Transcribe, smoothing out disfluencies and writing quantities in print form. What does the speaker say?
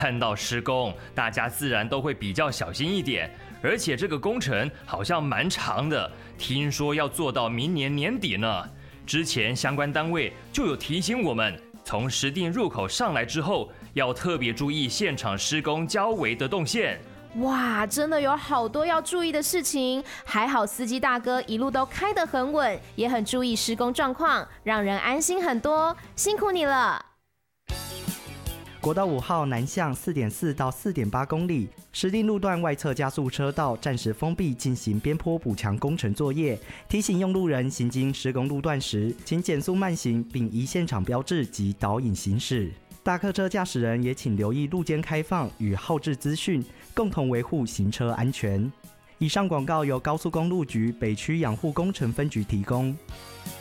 看到施工，大家自然都会比较小心一点，而且这个工程好像蛮长的，听说要做到明年年底呢。之前相关单位就有提醒我们，从石碇入口上来之后，要特别注意现场施工交围的动线。 哇，真的有好多要注意的事情，还好司机大哥一路都开得很稳，也很注意施工状况，让人安心很多，辛苦你了。 国道5号南向 4.4 到 4.8 公里，石碇路段外侧加速车道暂时封闭，进行边坡补强工程作业。提醒用路人行经施工路段时，请减速慢行，并依现场标志及导引行驶。大客车驾驶人也请留意路肩开放与号志资讯，共同维护行车安全。以上广告由高速公路局北区养护工程分局提供。